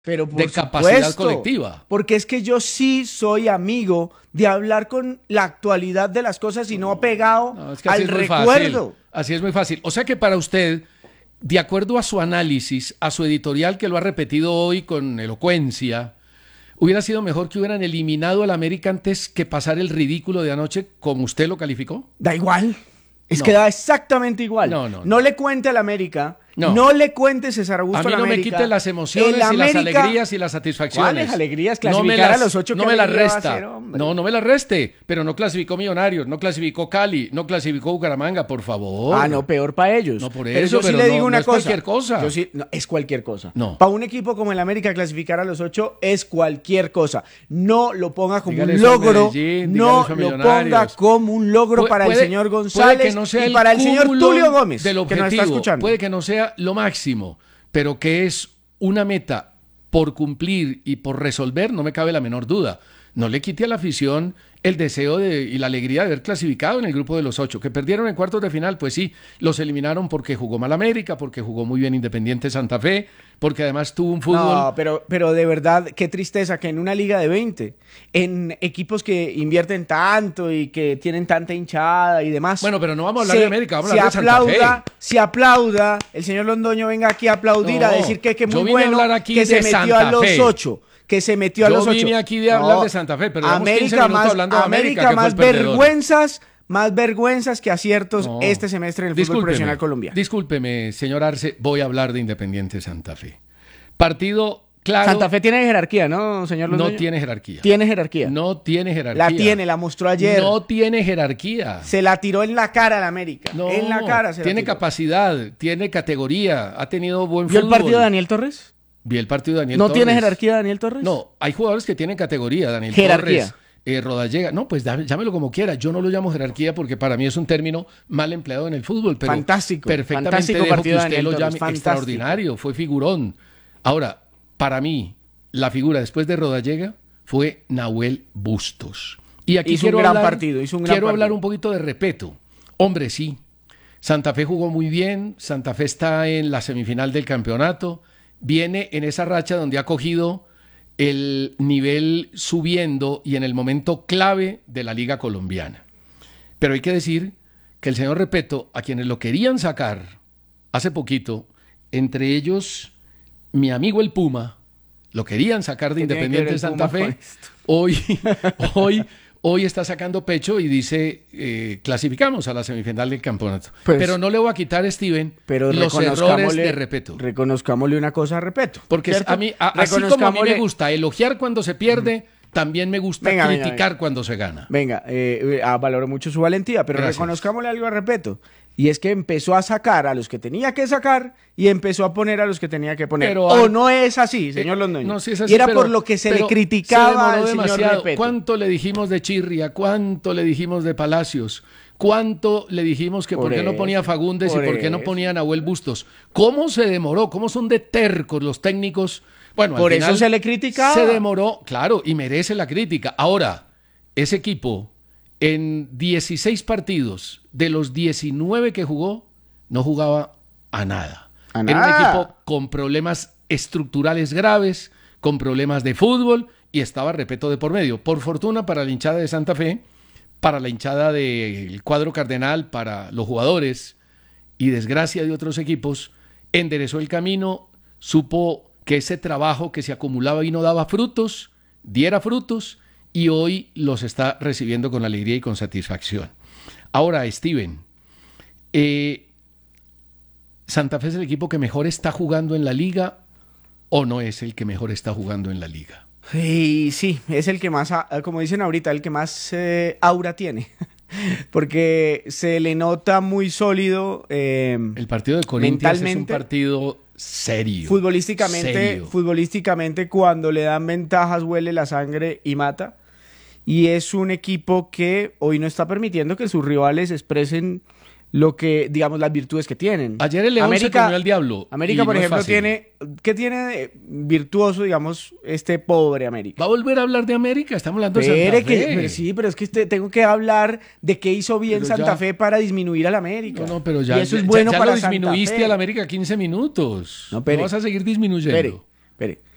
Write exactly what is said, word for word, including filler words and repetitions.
Pero por de capacidad supuesto, colectiva. Porque es que yo sí soy amigo de hablar con la actualidad de las cosas y no pegado No, es que así al es muy recuerdo. fácil. Así es muy fácil. O sea que para usted, de acuerdo a su análisis, a su editorial que lo ha repetido hoy con elocuencia, hubiera sido mejor que hubieran eliminado al América antes que pasar el ridículo de anoche, como usted lo calificó. Da igual. Es No. que da exactamente igual. No, no, no. No le cuente al América. No. No, le cuente César A Augusto mí al no me América. quite las emociones El y las América- alegrías y las satisfacciones. ¿Cuáles alegrías? No me Clasificar las, a los ocho, no ¿qué me las alegría va a resta. ser, hombre? No, no me las reste. Pero no clasificó Millonarios, no clasificó Cali, no clasificó Bucaramanga, por favor. Ah, no, peor para ellos. No, por Pero eso, yo sí pero le no- digo no una es cosa. cualquier cosa. Yo sí, no, es cualquier cosa. No. Para un equipo como el América clasificar a los ocho es cualquier cosa. No lo ponga como Dígale un eso a logro. Medellín, dígale No eso a lo Millonarios. ponga como un logro Pu- para puede- el señor puede González que no sea y el para el señor cúmulo Tulio Gómez, del que nos está objetivo, escuchando. puede que no sea lo máximo, pero que es una meta por cumplir y por resolver, no me cabe la menor duda. No le quite a la afición el deseo de, y la alegría de haber clasificado en el grupo de los ocho. Que perdieron en cuartos de final, pues sí, los eliminaron porque jugó mal América, porque jugó muy bien Independiente Santa Fe, porque además tuvo un fútbol... No, pero, pero de verdad, qué tristeza que en una liga de veinte, en equipos que invierten tanto y que tienen tanta hinchada y demás. Bueno, pero no vamos a hablar de América, vamos a se hablar de Santa aplauda, Fe. Se aplauda, el señor Londoño venga aquí a aplaudir, No, a decir que, que yo muy vine a bueno, hablar aquí que se de metió Santa a los Fe. ocho. Que se metió a Yo los ocho. vine aquí de hablar de Santa Fe, pero llevamos quince América minutos más, hablando de América, que fue más el perdedor. vergüenzas, más vergüenzas que aciertos No. este semestre en el fútbol Discúlpeme, profesional colombiano. Discúlpeme, señor Arce, voy a hablar de Independiente Santa Fe. Partido claro. Santa Fe tiene jerarquía, ¿no, señor Londoño? No tiene jerarquía. Tiene jerarquía. No tiene jerarquía. La tiene, la mostró ayer. No tiene jerarquía. Se la tiró en la cara al América. No, en la cara se la tiene tiró. capacidad, tiene categoría, ha tenido buen ¿Vio el fútbol. partido de Daniel Torres? Vi el partido de Daniel ¿No Torres. tiene jerarquía Daniel Torres? No, hay jugadores que tienen categoría, Daniel Jerarquía. Torres, eh, Rodallega. No, pues dá- llámelo como quiera. Yo no lo llamo jerarquía porque para mí es un término mal empleado en el fútbol, pero Fantástico, perfectamente fantástico dejo partido que de usted Daniel lo Torres, llame fantástico. extraordinario, fue figurón. Ahora, para mí, la figura después de Rodallega fue Nahuel Bustos. Y aquí Hizo un quiero gran hablar, partido, hizo un gran quiero hablar partido. un poquito de respeto. Hombre, sí. Santa Fe jugó muy bien, Santa Fe está en la semifinal del campeonato, viene en esa racha donde ha cogido el nivel subiendo y en el momento clave de la Liga Colombiana. Pero hay que decir que el señor Repeto, a quienes lo querían sacar hace poquito, entre ellos mi amigo el Puma, lo querían sacar de ¿Qué tiene que ver Independiente el Santa Puma con Fe, esto? hoy, hoy, hoy está sacando pecho y dice, eh, clasificamos a la semifinal del campeonato. Pues, pero no le voy a quitar, Steven, Pero los errores reconozcámosle- de Repeto. Reconozcamosle una cosa a Repeto. Porque ¿cierto? a mí, a- así como a mí me Reconozcámosle- gusta elogiar cuando se pierde, también me gusta Venga, venga, criticar venga. cuando se gana. Venga, eh, eh, ah, valoro mucho su valentía, pero Gracias. reconozcámosle algo a Repeto. Y es que empezó a sacar a los que tenía que sacar y empezó a poner a los que tenía que poner. Pero, o ah, no es así, señor Londoño. No, sí es así, y era pero- por lo que se le pero criticaba se al demoró señor Repeto. ¿Cuánto le dijimos de Chirria? ¿Cuánto le dijimos de Palacios? ¿Cuánto le dijimos que por, Por qué no eso, ponía Fagundes por y por qué no eso. ponía Nahuel Bustos? ¿Cómo se demoró? ¿Cómo son de tercos los técnicos? Bueno, al Por eso final se le criticaba. Se demoró, claro, y merece la crítica. Ahora, ese equipo en dieciséis partidos de los diecinueve que jugó, no jugaba a nada. A Era un nada. equipo con problemas estructurales graves, con problemas de fútbol y estaba Repeto de por medio. Por fortuna para la hinchada de Santa Fe, para la hinchada del cuadro cardenal, para los jugadores y desgracia de otros equipos, enderezó el camino, supo que ese trabajo que se acumulaba y no daba frutos, diera frutos y hoy los está recibiendo con alegría y con satisfacción. Ahora, Steven, eh, ¿Santa Fe es el equipo que mejor está jugando en la liga o no es el que mejor está jugando en la liga? Sí, sí, es el que más, a- como dicen ahorita, el que más eh, aura tiene. Porque se le nota muy sólido. eh, El partido de Corinthians es un mentalmente, partido serio. futbolísticamente, serio. futbolísticamente, cuando le dan ventajas, huele la sangre y mata. Y es un equipo que hoy no está permitiendo que sus rivales expresen lo que, digamos, las virtudes que tienen. Ayer el León se comió al diablo. América, y por no es ejemplo, fácil. tiene, ¿qué tiene de virtuoso, digamos, este pobre América? ¿Va a volver a hablar de América? Estamos hablando de Santa Espere Fe. que, pero sí, pero es que este- tengo que hablar de qué hizo bien Pero Santa ya- Fe para disminuir al América. No, no, pero ya, Y eso es ya- bueno ya para lo Santa disminuiste Fe. al América quince minutos. No, No, espere. vas a seguir disminuyendo. Espere, espere.